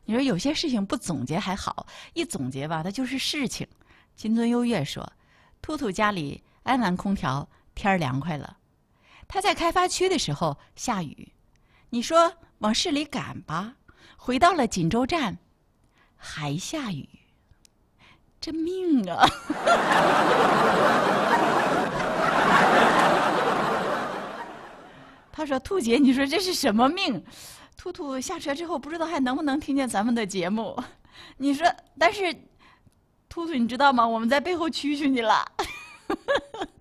你说有些事情不总结还好，一总结吧，它就是事情。金樽优越说，兔兔家里安完空调，天儿凉快了。他在开发区的时候下雨，你说往市里赶吧，回到了锦州站，还下雨，这命啊！他说：“兔姐，你说这是什么命？”兔兔下车之后，不知道还能不能听见咱们的节目。你说，但是兔兔，你知道吗？我们在背后蛐蛐你了。